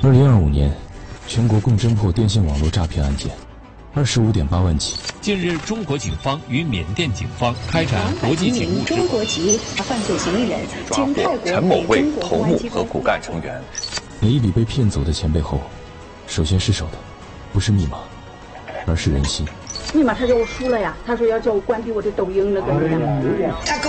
2025年，全国共侦破电信网络诈骗案件25.8万起。 近日，中国警方与缅甸警方开展国际警务中国籍犯罪嫌疑人抓获陈某为头目和骨干成员。 每一笔被骗走的钱背后，首先失手的不是密码，而是人心。 密码他叫我输了呀，他说要叫我关闭我的抖音那个。